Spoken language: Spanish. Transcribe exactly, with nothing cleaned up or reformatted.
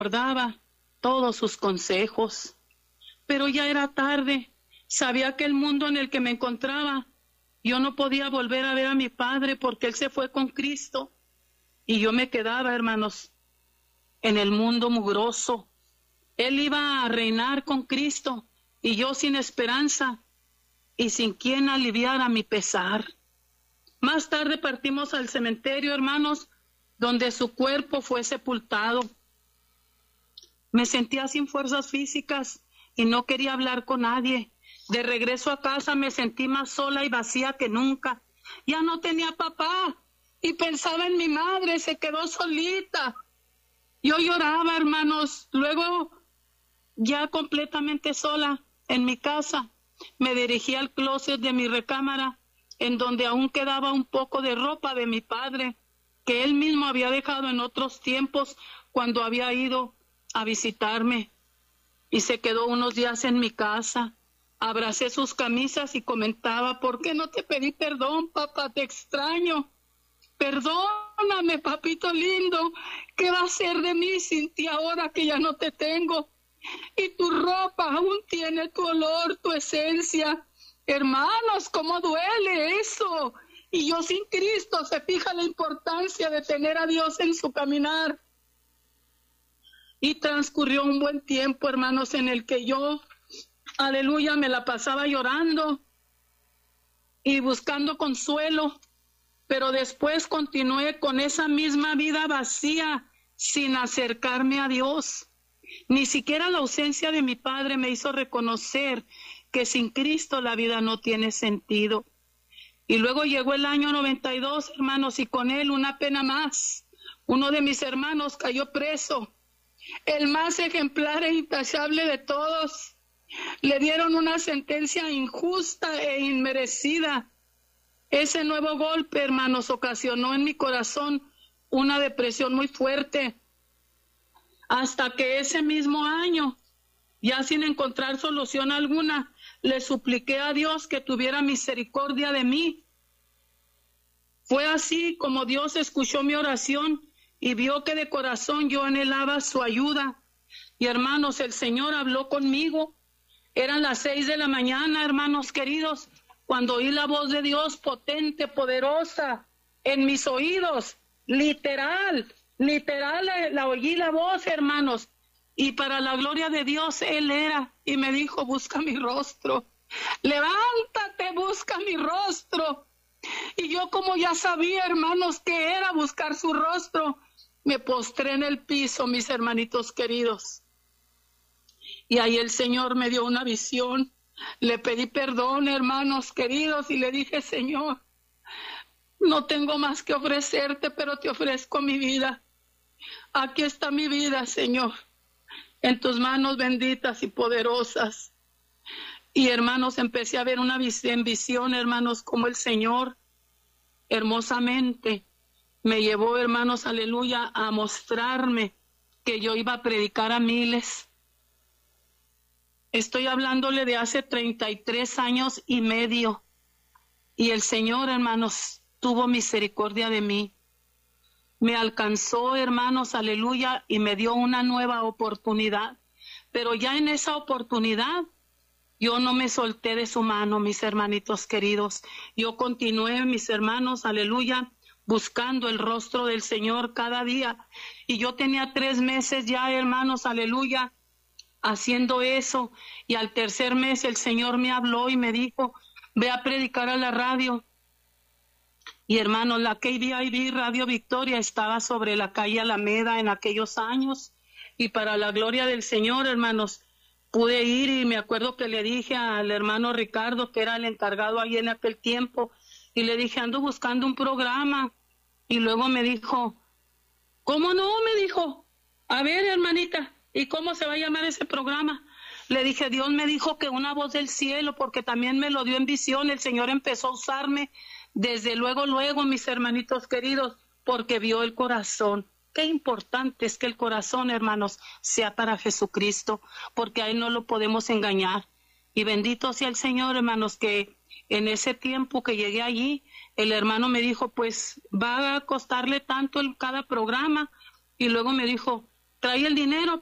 recordaba todos sus consejos, pero ya era tarde. Sabía que el mundo en el que me encontraba, yo no podía volver a ver a mi padre porque él se fue con Cristo y yo me quedaba, hermanos, en el mundo mugroso. Él iba a reinar con Cristo y yo sin esperanza y sin quien aliviara mi pesar. Más tarde partimos al cementerio, hermanos, donde su cuerpo fue sepultado. Me sentía sin fuerzas físicas y no quería hablar con nadie. De regreso a casa me sentí más sola y vacía que nunca. Ya no tenía papá y pensaba en mi madre, se quedó solita. Yo lloraba, hermanos. Luego, ya completamente sola en mi casa, me dirigí al closet de mi recámara, en donde aún quedaba un poco de ropa de mi padre, que él mismo había dejado en otros tiempos cuando había ido a visitarme. Y se quedó unos días en mi casa. Abracé sus camisas y comentaba: ¿por qué no te pedí perdón, papá? Te extraño. Perdóname, papito lindo. ¿Qué va a ser de mí sin ti ahora que ya no te tengo? Y tu ropa aún tiene tu olor, tu esencia. Hermanos, ¿cómo duele eso? Y yo sin Cristo, se fija la importancia de tener a Dios en su caminar. Y transcurrió un buen tiempo, hermanos, en el que yo, aleluya, me la pasaba llorando y buscando consuelo, pero después continué con esa misma vida vacía, sin acercarme a Dios. Ni siquiera la ausencia de mi padre me hizo reconocer que sin Cristo la vida no tiene sentido. Y luego llegó el año noventa y dos, hermanos, y con él una pena más. Uno de mis hermanos cayó preso, el más ejemplar e intachable de todos. Le dieron una sentencia injusta e inmerecida. Ese nuevo golpe, hermanos, ocasionó en mi corazón una depresión muy fuerte, hasta que ese mismo año, ya sin encontrar solución alguna, le supliqué a Dios que tuviera misericordia de mí. Fue así como Dios escuchó mi oración y vio que de corazón yo anhelaba su ayuda. Y hermanos, el Señor habló conmigo. Eran las seis de la mañana, hermanos queridos, cuando oí la voz de Dios potente, poderosa, en mis oídos, literal, literal, la, la oí la voz, hermanos, y para la gloria de Dios, Él era, y me dijo: busca mi rostro, levántate, busca mi rostro. Y yo, como ya sabía, hermanos, que era buscar su rostro, me postré en el piso, mis hermanitos queridos. Y ahí el Señor me dio una visión. Le pedí perdón, hermanos queridos, y le dije: Señor, no tengo más que ofrecerte, pero te ofrezco mi vida. Aquí está mi vida, Señor, en tus manos benditas y poderosas. Y hermanos, empecé a ver una visión, visión, hermanos, como el Señor hermosamente me llevó, hermanos, aleluya, a mostrarme que yo iba a predicar a miles. Estoy hablándole de hace treinta y tres años y medio. Y el Señor, hermanos, tuvo misericordia de mí. Me alcanzó, hermanos, aleluya, y me dio una nueva oportunidad. Pero ya en esa oportunidad, yo no me solté de su mano, mis hermanitos queridos. Yo continué, mis hermanos, aleluya, buscando el rostro del Señor cada día. Y yo tenía tres meses ya, hermanos, aleluya, haciendo eso. Y al tercer mes el Señor me habló y me dijo: ve a predicar a la radio. Y hermanos, la K V I V Radio Victoria estaba sobre la calle Alameda en aquellos años. Y para la gloria del Señor, hermanos, pude ir, y me acuerdo que le dije al hermano Ricardo, que era el encargado ahí en aquel tiempo, y le dije: ando buscando un programa. Y luego me dijo: ¿cómo no? Me dijo: a ver, hermanita, ¿y cómo se va a llamar ese programa? Le dije: Dios me dijo que una voz del cielo, porque también me lo dio en visión. El Señor empezó a usarme desde luego, luego, mis hermanitos queridos, porque vio el corazón. Qué importante es que el corazón, hermanos, sea para Jesucristo, porque a Él no lo podemos engañar. Y bendito sea el Señor, hermanos, que en ese tiempo que llegué allí, el hermano me dijo: pues va a costarle tanto el, cada programa. Y luego me dijo: traía el dinero,